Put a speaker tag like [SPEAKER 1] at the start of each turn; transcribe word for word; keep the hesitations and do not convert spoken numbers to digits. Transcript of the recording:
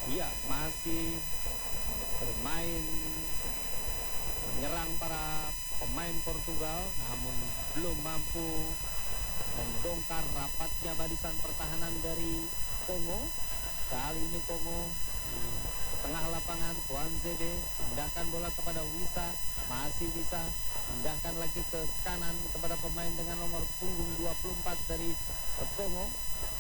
[SPEAKER 1] Iya, masih bermain menyerang para pemain Portugal, namun belum mampu membongkar rapatnya barisan pertahanan dari Kongo. Kali ini Kongo di tengah lapangan, Tuan Zebe pindahkan bola kepada Wisa, masih bisa pindahkan lagi ke kanan kepada pemain dengan nomor punggung dua puluh empat dari Kongo.